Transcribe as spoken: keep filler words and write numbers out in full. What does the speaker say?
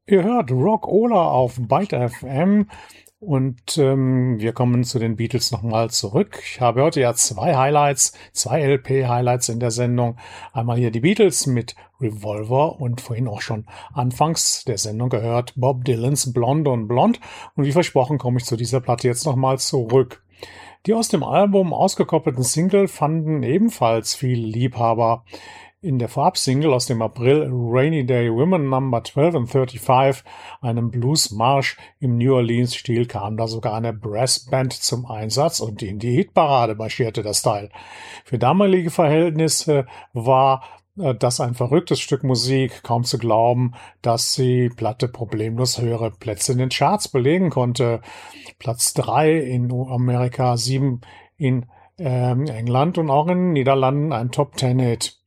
Ihr hört Rock Ola auf Byte F M und ähm, wir kommen zu den Beatles nochmal zurück. Ich habe heute ja zwei Highlights, zwei L P-Highlights in der Sendung. Einmal hier die Beatles mit Revolver und vorhin auch schon anfangs der Sendung gehört Bob Dylans Blonde und Blond. Und wie versprochen komme ich zu dieser Platte jetzt nochmal zurück. Die aus dem Album ausgekoppelten Single fanden ebenfalls viele Liebhaber. In der Vorabsingle aus dem April Rainy Day Women Number zwölf and fünfunddreißig, einem Bluesmarsch im New Orleans-Stil, kam da sogar eine Brassband zum Einsatz und in die Hitparade marschierte das Teil. Für damalige Verhältnisse war äh, das ein verrücktes Stück Musik, kaum zu glauben, dass die Platte problemlos höhere Plätze in den Charts belegen konnte. Platz drei in Amerika, sieben in ähm, England und auch in den Niederlanden ein Top-Ten-Hit.